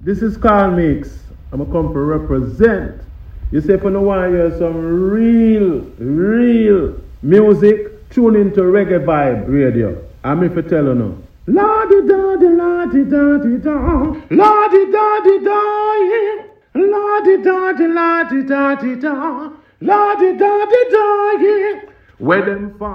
This is Carl Mix. I'm come to represent. You say if you don't want to hear some real music, tune into Reggae Vibe Radio. I'm if you tell you now. La-di-da-di, la-di-da-di-da, la-di-da-di-da, yeah. La-di-da-di, la-di-da-di-da, la-di-da-di-da, yeah. Where them from?